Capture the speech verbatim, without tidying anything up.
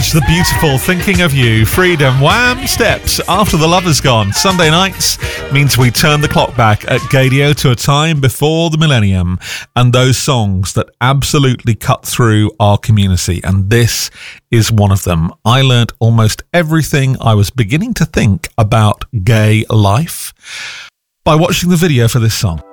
Savage, The Beautiful, Thinking of You, Freedom, Wham, Steps, After the Love Is Gone. Sunday nights means we turn the clock back at Gaydio to a time before the millennium and those songs that absolutely cut through our community. And this is one of them. I learnt almost everything I was beginning to think about gay life by watching the video for this song.